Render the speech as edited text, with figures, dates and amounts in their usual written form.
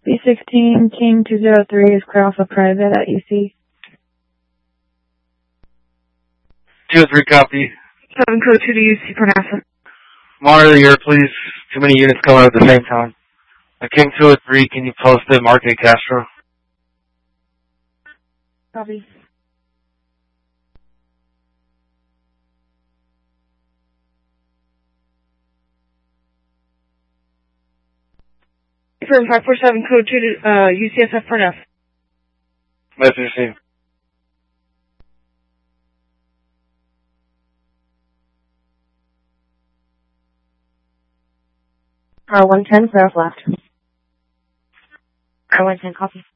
B16 King 203 is clear off a private at UC. 203 copy. 7 code 2 to UC for NASA. Monitor here, please. Too many units coming at the same time. King 203, can you post it? Mark A. Castro. Copy. Confirm 547 code 2 to UCSF for NASA. Message received. R110, clear off left. R110, copy.